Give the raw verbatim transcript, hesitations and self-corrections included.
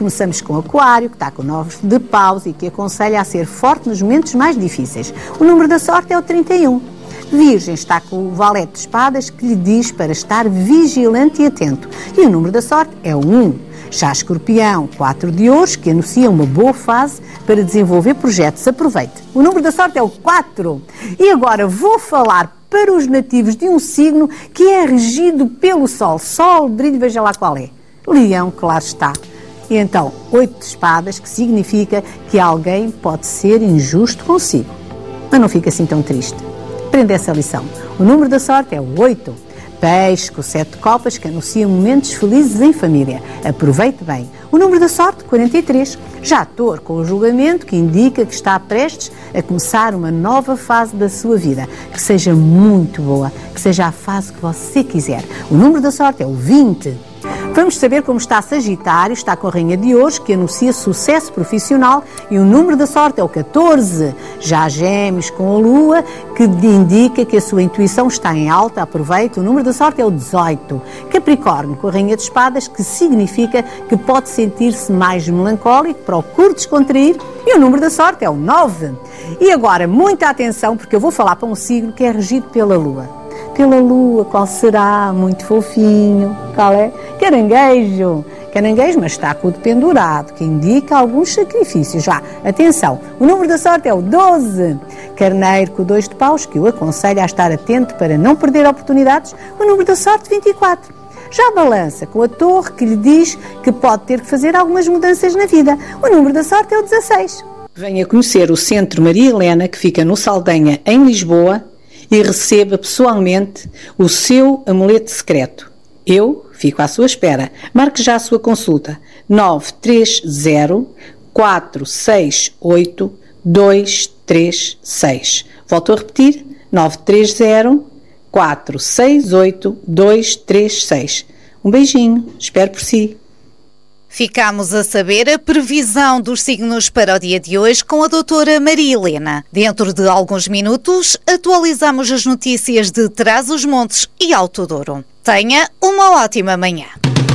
começamos com Aquário, que está com nove de paus e que aconselha a ser forte nos momentos mais difíceis. O número da sorte é o trinta e um. Virgem está com o valete de espadas, que lhe diz para estar vigilante e atento. E o número da sorte é o um. Já Escorpião, quatro de ouros, que anuncia uma boa fase para desenvolver projetos. Aproveite. O número da sorte é o quatro. E agora vou falar para os nativos de um signo que é regido pelo Sol. Sol, brilho, veja lá qual é. Leão, claro está. E então, oito de espadas, que significa que alguém pode ser injusto consigo. Mas não fica assim tão triste. Aprenda essa lição. O número da sorte é o oito. Peixe, com sete de copas, que anuncia momentos felizes em família. Aproveite bem. O número da sorte, quarenta e três. Já Touro, com o julgamento, que indica que está prestes a começar uma nova fase da sua vida. Que seja muito boa, que seja a fase que você quiser. O número da sorte é o vinte. Vamos saber como está Sagitário, está com a Rainha de Ouros, que anuncia sucesso profissional, e o número da sorte é o catorze. Já Gêmeos com a Lua, que indica que a sua intuição está em alta, aproveite, o número da sorte é o dezoito. Capricórnio com a Rainha de Espadas, que significa que pode sentir-se mais melancólico, procure descontrair, e o número da sorte é o nove. E agora, muita atenção, porque eu vou falar para um signo que é regido pela Lua. Pela Lua, qual será? Muito fofinho. Qual é? Caranguejo. Caranguejo, mas está com o pendurado, que indica alguns sacrifícios. Já, atenção, o número da sorte é o doze. Carneiro com o dois de paus, que o aconselha a estar atento para não perder oportunidades. O número da sorte, vinte e quatro. Já a Balança com a Torre, que lhe diz que pode ter que fazer algumas mudanças na vida. O número da sorte é o dezasseis. Venha conhecer o Centro Maria Helena, que fica no Saldanha, em Lisboa, e receba pessoalmente o seu amuleto secreto. Eu fico à sua espera. Marque já a sua consulta. nove três zero, quatro seis oito, dois três seis. Volto a repetir. nove três zero, quatro seis oito, dois três seis. Um beijinho. Espero por si. Ficámos a saber a previsão dos signos para o dia de hoje com a doutora Maria Helena. Dentro de alguns minutos, atualizamos as notícias de Trás-os-Montes e Alto Douro. Tenha uma ótima manhã.